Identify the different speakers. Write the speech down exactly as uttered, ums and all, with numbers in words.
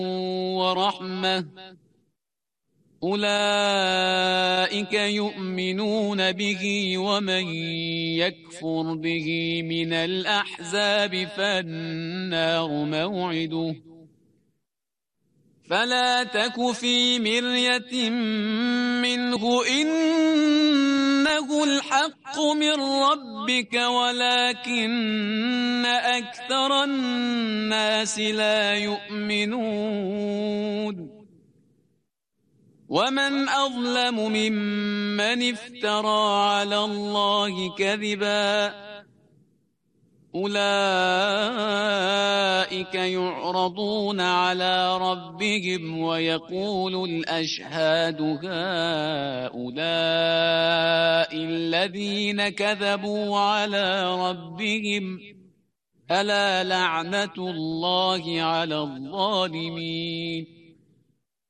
Speaker 1: ورحمة أولئك يؤمنون به، ومن يكفر به من الأحزاب فالنار موعده. فلا تك في مرية منه إنه الحق من ربك ولكن أكثر الناس لا يؤمنون. ومن أظلم ممن افترى على الله كذبا أولئك يعرضون على ربهم ويقول الأشهاد هؤلاء الذين كذبوا على ربهم ألا لعنة الله على الظالمين.